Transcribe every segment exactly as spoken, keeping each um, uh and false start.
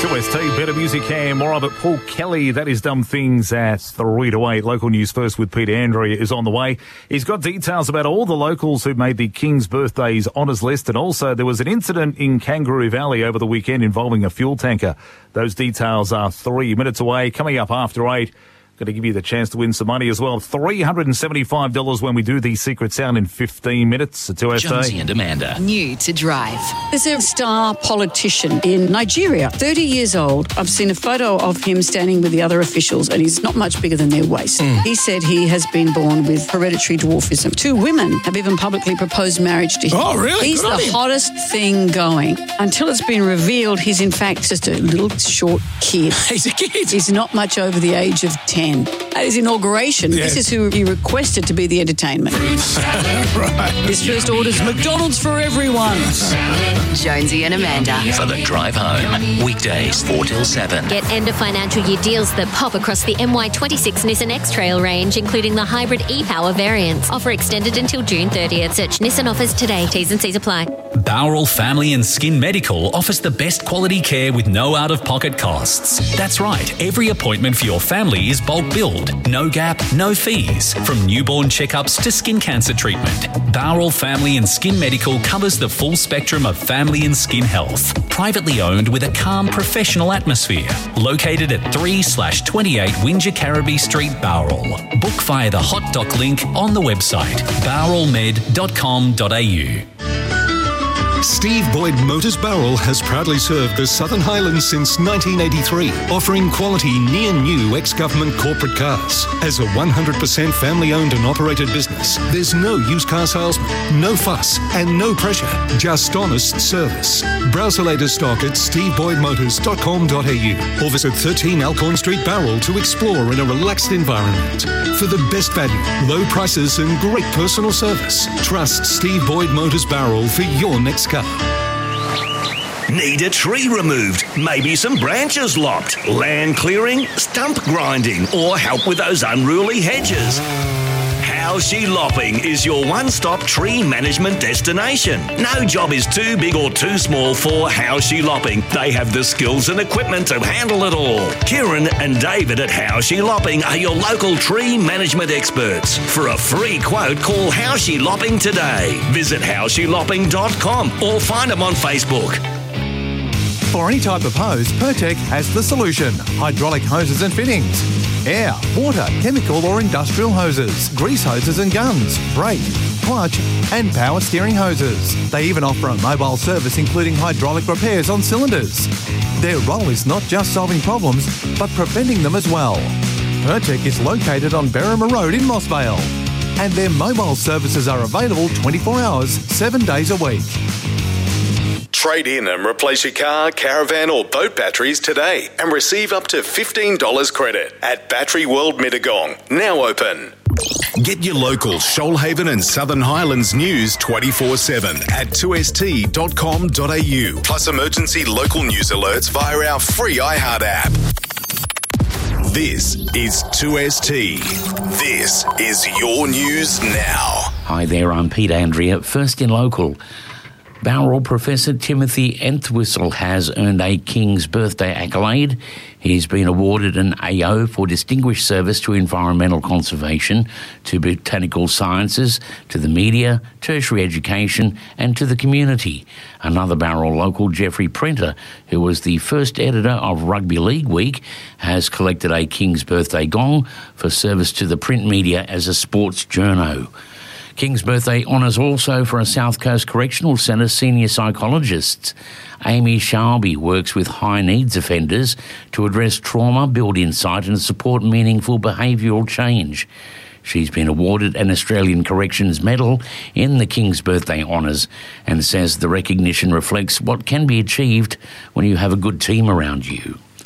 two S T, better music and more of it. Paul Kelly, that is Dumb Things at three to eight. Local news first with Peter Andrea is on the way. He's got details about all the locals who made the King's Birthdays honours list, and also there was an incident in Kangaroo Valley over the weekend involving a fuel tanker. Those details are three minutes away. Coming up after eight. Going to give you the chance to win some money as well. three hundred seventy-five dollars when we do the Secret Sound in fifteen minutes at two S A. Jonesy and Amanda. New to drive. There's a star politician in Nigeria, thirty years old. I've seen a photo of him standing with the other officials, and he's not much bigger than their waist. Mm. He said he has been born with hereditary dwarfism. Two women have even publicly proposed marriage to him. Oh, really? He's Good the hottest thing going. Until it's been revealed, he's in fact just a little short kid. He's a kid. He's not much over the age of ten. At his inauguration, Yeah. this is who he requested to be the entertainment. Right. His first order's McDonald's for everyone. Jonesy and Amanda. For the drive home. Weekdays four till seven. Get end of financial year deals that pop across the M Y twenty-six Nissan X-Trail range, including the hybrid e-Power variants. Offer extended until June thirtieth. Search Nissan offers today. T's and C's apply. Bowral Family and Skin Medical offers the best quality care with no out-of-pocket costs. That's right, every appointment for your family is bulk billed. No gap, no fees. From newborn checkups to skin cancer treatment, Bowral Family and Skin Medical covers the full spectrum of family and skin health. Privately owned with a calm professional atmosphere. Located at three slash twenty-eight Windsor Carraby Street, Bowral. Book via the hot doc link on the website bowral med dot com dot a u. Steve Boyd Motors Bowral has proudly served the Southern Highlands since nineteen eighty-three, offering quality near-new ex-government corporate cars. As a one hundred percent family-owned and operated business, there's no used car salesman, no fuss, and no pressure, just honest service. Browse the latest stock at steve boyd motors dot com dot a u or visit thirteen Alcorn Street, Bowral to explore in a relaxed environment. For the best value, low prices and great personal service, trust Steve Boyd Motors Bowral for your next car. Need a tree removed? Maybe some branches lopped? Land clearing? Stump grinding? Or help with those unruly hedges? Howshe Lopping is your one-stop tree management destination. No job is too big or too small for Howshe Lopping. They have the skills and equipment to handle it all. Kieran and David at Howshe Lopping are your local tree management experts. For a free quote, call Howshe Lopping today. Visit howshe lopping dot com or find them on Facebook. For any type of hose, Pertec has the solution. Hydraulic hoses and fittings, air, water, chemical or industrial hoses, grease hoses and guns, brake, clutch and power steering hoses. They even offer a mobile service including hydraulic repairs on cylinders. Their role is not just solving problems, but preventing them as well. Pertec is located on Berrima Road in Mossvale, and their mobile services are available twenty-four hours, seven days a week. Trade in and replace your car, caravan or boat batteries today and receive up to fifteen dollars credit at Battery World Mittagong. Now open. Get your local Shoalhaven and Southern Highlands news twenty-four seven at two s t dot com dot a u. Plus emergency local news alerts via our free iHeart app. This is two S T. This is your news now. Hi there, I'm Peter Andrea. First in local. Bowral Professor Timothy Entwistle has earned a King's Birthday accolade. He's been awarded an A O for distinguished service to environmental conservation, to botanical sciences, to the media, tertiary education and to the community. Another Bowral local, Jeffrey Prenter, who was the first editor of Rugby League Week, has collected a King's Birthday gong for service to the print media as a sports journo. King's Birthday honours also for a South Coast Correctional Centre senior psychologist. Amy Sharby works with high needs offenders to address trauma, build insight and support meaningful behavioural change. She's been awarded an Australian Corrections Medal in the King's Birthday honours and says the recognition reflects what can be achieved when you have a good team around you.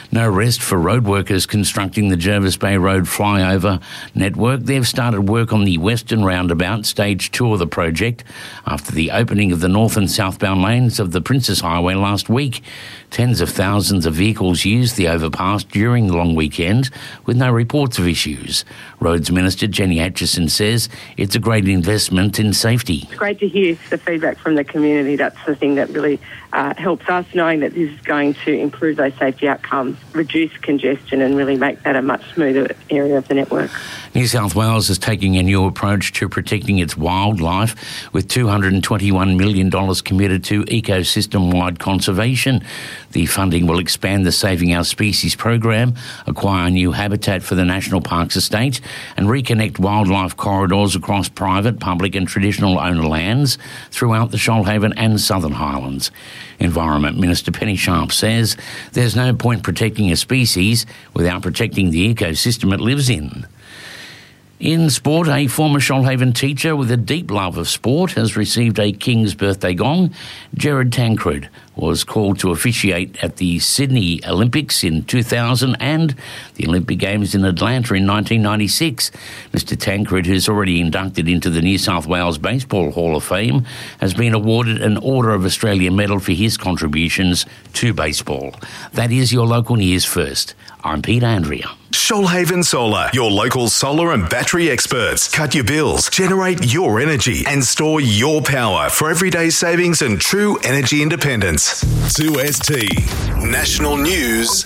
No rest for road workers constructing the Jervis Bay Road flyover network. They've started work on the Western Roundabout, stage two of the project, after the opening of the north and southbound lanes of the Princess Highway last week. Tens of thousands of vehicles used the overpass during the long weekend, with no reports of issues. Roads Minister Jenny Atchison says it's a great investment in safety. It's great to hear the feedback from the community. That's the thing that really uh, helps us, knowing that this is going to improve those safety outcomes, reduce congestion and really make that a much smoother area of the network. New South Wales is taking a new approach to protecting its wildlife, with two hundred twenty-one million dollars committed to ecosystem-wide conservation. The funding will expand the Saving Our Species program, acquire new habitat for the National Parks estate, and reconnect wildlife corridors across private, public and traditional owner lands throughout the Shoalhaven and Southern Highlands. Environment Minister Penny Sharp says there's no point protecting a species without protecting the ecosystem it lives in. In sport, a former Shoalhaven teacher with a deep love of sport has received a King's Birthday gong. Gerard Tancred was called to officiate at the Sydney Olympics in two thousand and the Olympic Games in Atlanta in nineteen ninety-six. Mister Tancred, who's already inducted into the New South Wales Baseball Hall of Fame, has been awarded an Order of Australia medal for his contributions to baseball. That is your local news first. I'm Pete Andrea. Shoalhaven Solar, your local solar and battery experts. Cut your bills, generate your energy and store your power for everyday savings and true energy independence. two S T National News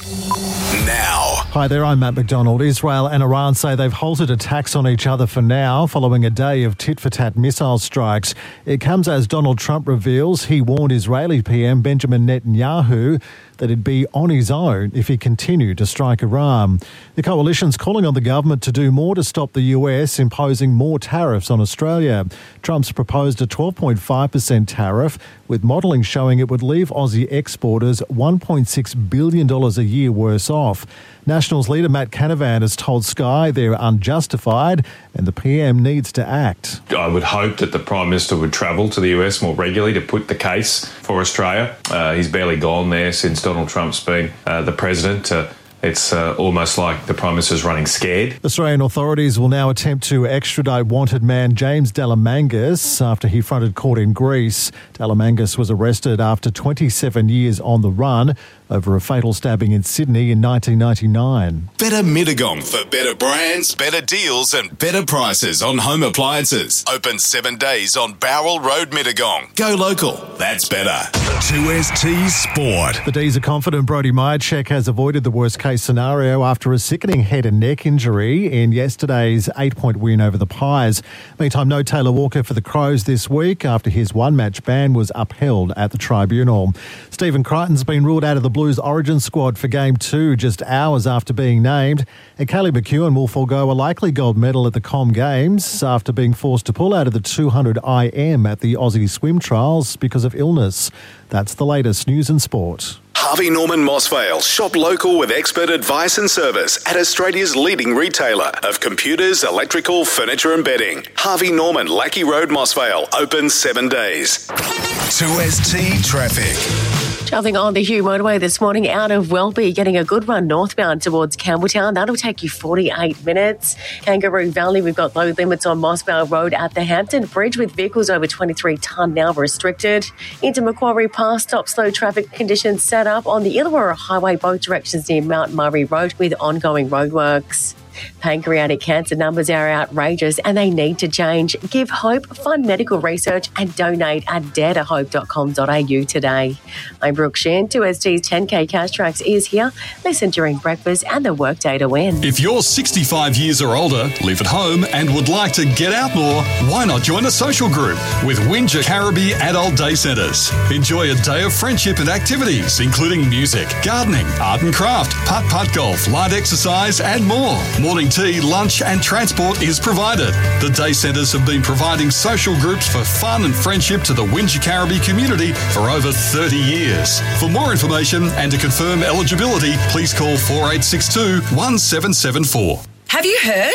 now. Hi there, I'm Matt McDonald. Israel and Iran say they've halted attacks on each other for now, following a day of tit-for-tat missile strikes. It comes as Donald Trump reveals he warned Israeli P M Benjamin Netanyahu that he'd be on his own if he continued to strike Iran. The coalition's calling on the government to do more to stop the U S imposing more tariffs on Australia. Trump's proposed a twelve point five percent tariff, with modelling showing it would leave Aussie exporters one point six billion dollars a year worse off. Nationals leader Matt Canavan has told Sky they're unjustified and the P M needs to act. I would hope that the Prime Minister would travel to the U S more regularly to put the case for Australia. Uh, he's barely gone there since Donald Trump's been uh, the president. Uh, It's uh, almost like the Prime Minister's running scared. Australian authorities will now attempt to extradite wanted man James Delamangas after he fronted court in Greece. Delamangas was arrested after twenty-seven years on the run over a fatal stabbing in Sydney in nineteen ninety-nine. Better Mittagong for better brands, better deals and better prices on home appliances. Open seven days on Bowral Road, Mittagong. Go local. That's better. two S T Sport. The D's are confident Brody Myercheck has avoided the worst-case scenario after a sickening head and neck injury in yesterday's eight-point win over the Pies. Meantime, no Taylor Walker for the Crows this week after his one-match ban was upheld at the tribunal. Stephen Crichton's been ruled out of the Blues Origin squad for Game two just hours after being named, and Callie McEwen will forego a likely gold medal at the Com Games after being forced to pull out of the two hundred I M at the Aussie Swim Trials because of illness. That's the latest news and sport. Harvey Norman Mossvale. Shop local with expert advice and service at Australia's leading retailer of computers, electrical, furniture and bedding. Harvey Norman, Lackey Road, Mossvale. Open seven days. two S T Traffic. Travelling on the Hugh Motorway this morning out of Welby, getting a good run northbound towards Campbelltown. That'll take you forty-eight minutes. Kangaroo Valley, we've got load limits on Mossvale Road at the Hampton Bridge with vehicles over twenty-three tonne now restricted. Into Macquarie Pass, stop slow traffic conditions set up on the Illawarra Highway, both directions near Mount Murray Road with ongoing roadworks. Pancreatic cancer numbers are outrageous and they need to change. Give hope, fund medical research and donate at dare to hope dot com dot a u today. I'm Brooke Sheehan. two S T's ten K Cash Tracks is here. Listen during breakfast and the workday to win. If you're sixty-five years or older, live at home and would like to get out more, why not join a social group with Windsor Caribbean Adult Day Centres? Enjoy a day of friendship and activities, including music, gardening, art and craft, putt-putt golf, light exercise and more. Morning tea, lunch and transport is provided. The day centres have been providing social groups for fun and friendship to the Windsor Caribbean community for over thirty years. For more information and to confirm eligibility, please call four eight six two, one seven seven four. Have you heard?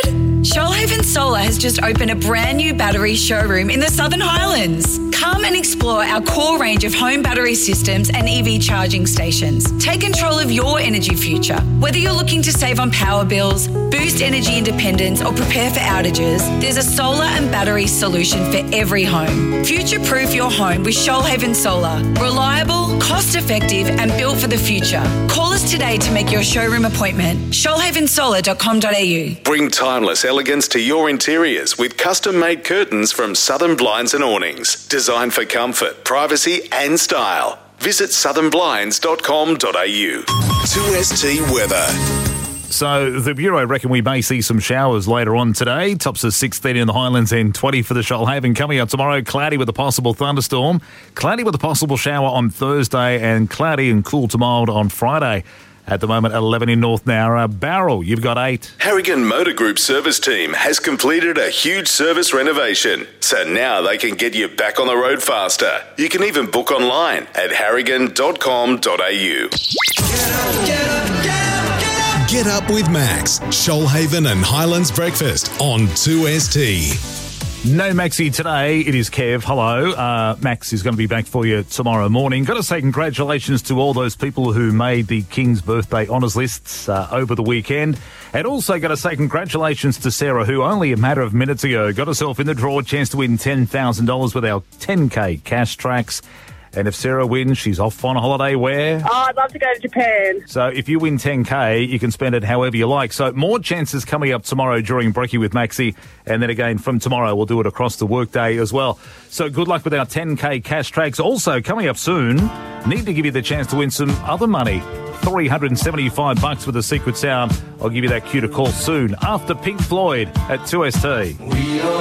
Shoalhaven Solar has just opened a brand new battery showroom in the Southern Highlands. Come and explore our core range of home battery systems and E V charging stations. Take control of your energy future. Whether you're looking to save on power bills, boost energy independence, or prepare for outages, there's a solar and battery solution for every home. Future-proof your home with Shoalhaven Solar. Reliable, cost-effective, and built for the future. Call us today to make your showroom appointment. shoalhaven solar dot com dot a u. Bring timeless elegance to your interiors with custom-made curtains from Southern Blinds and Awnings. Designed for comfort, privacy and style. Visit southern blinds dot com dot a u. two S T weather. So the Bureau reckon we may see some showers later on today. Tops of sixteen in the Highlands and twenty for the Shoalhaven. Coming up tomorrow, cloudy with a possible thunderstorm. Cloudy with a possible shower on Thursday and cloudy and cool to mild on Friday. At the moment, eleven in North Nowra. Barrel, you've got eight. Harrigan Motor Group service team has completed a huge service renovation, so now they can get you back on the road faster. You can even book online at harrigan dot com dot a u. Get up with Max, Shoalhaven and Highlands Breakfast on two S T. No Maxi today. It is Kev. Hello. Uh, Max is going to be back for you tomorrow morning. Got to say congratulations to all those people who made the King's Birthday Honours lists uh, over the weekend. And also got to say congratulations to Sarah, who only a matter of minutes ago got herself in the draw, chance to win ten thousand dollars with our ten K cash tracks. And if Sarah wins, she's off on a holiday where? Oh, I'd love to go to Japan. So if you win ten K, you can spend it however you like. So more chances coming up tomorrow during Brekkie with Maxi. And then again from tomorrow, we'll do it across the workday as well. So good luck with our ten K cash tracks. Also coming up soon, need to give you the chance to win some other money. three hundred seventy-five bucks with a secret sound. I'll give you that cue to call soon after Pink Floyd at two S T.